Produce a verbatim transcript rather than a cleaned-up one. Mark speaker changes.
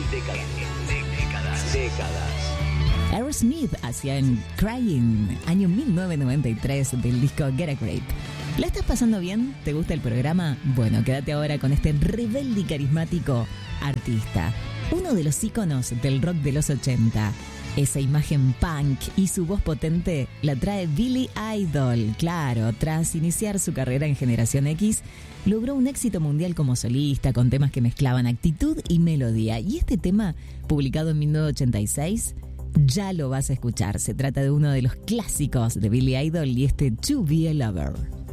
Speaker 1: décadas. Décadas. Décadas.
Speaker 2: Aerosmith hacía en Crying, año mil novecientos noventa y tres, del disco Get a Grip. ¿La estás pasando bien? ¿Te gusta el programa? Bueno, quédate ahora con este rebelde y carismático artista, uno de los íconos del rock de los ochenta. Esa imagen punk y su voz potente la trae Billy Idol. Claro, tras iniciar su carrera en Generación X, logró un éxito mundial como solista, con temas que mezclaban actitud y melodía. Y este tema, publicado en mil novecientos ochenta y seis, ya lo vas a escuchar. Se trata de uno de los clásicos de Billy Idol y este To Be a Lover.